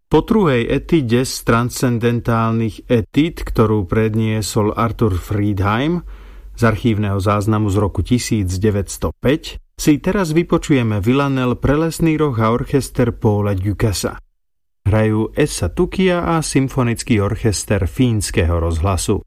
Po druhej etide z transcendentálnych etid, ktorú predniesol Arthur Friedheim z archívneho záznamu z roku 1905, si teraz vypočujeme Villanelle prelesný roh a orchester Paula Ducasa. Hrajú Esa Tukia a symfonický orchester Fínskeho rozhlasu.